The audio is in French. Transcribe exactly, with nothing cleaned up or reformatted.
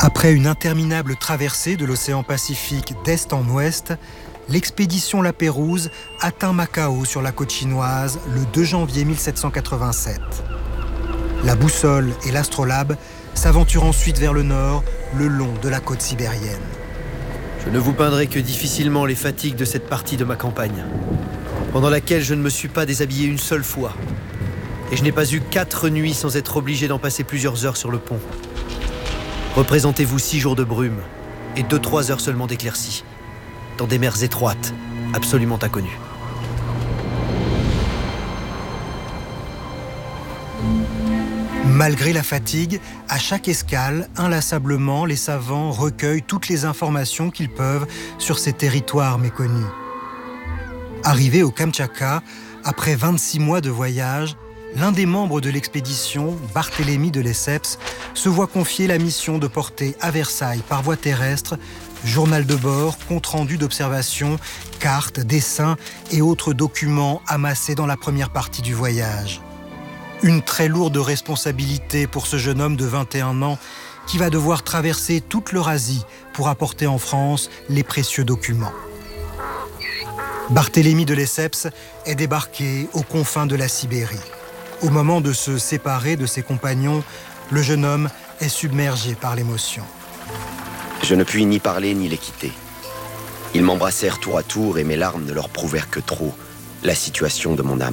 Après une interminable traversée de l'océan Pacifique d'est en ouest, l'expédition La Pérouse atteint Macao sur la côte chinoise le deux janvier mille sept cent quatre-vingt-sept. La boussole et l'astrolabe s'aventurent ensuite vers le nord, le long de la côte sibérienne. Je ne vous peindrai que difficilement les fatigues de cette partie de ma campagne, pendant laquelle je ne me suis pas déshabillé une seule fois. Et je n'ai pas eu quatre nuits sans être obligé d'en passer plusieurs heures sur le pont. Représentez-vous six jours de brume et deux, trois heures seulement d'éclaircie, dans des mers étroites, absolument inconnues. Malgré la fatigue, à chaque escale, inlassablement, les savants recueillent toutes les informations qu'ils peuvent sur ces territoires méconnus. Arrivé au Kamtchatka, après vingt-six mois de voyage, l'un des membres de l'expédition, Barthélemy de Lesseps, se voit confier la mission de porter à Versailles par voie terrestre journal de bord, compte-rendu d'observation, cartes, dessins et autres documents amassés dans la première partie du voyage. Une très lourde responsabilité pour ce jeune homme de vingt et un ans qui va devoir traverser toute l'Eurasie pour apporter en France les précieux documents. Barthélemy de Lesseps est débarqué aux confins de la Sibérie. Au moment de se séparer de ses compagnons, le jeune homme est submergé par l'émotion. Je ne puis ni parler ni les quitter. Ils m'embrassèrent tour à tour et mes larmes ne leur prouvèrent que trop la situation de mon âme.